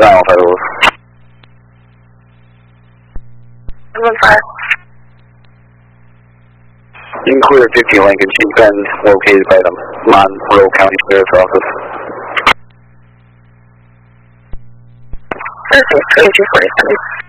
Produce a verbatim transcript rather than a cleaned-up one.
Ground titles. One five. You can clear fifty Lincoln. She's been located by the Monroe County Sheriff's Office. This is twenty-two forty-seven.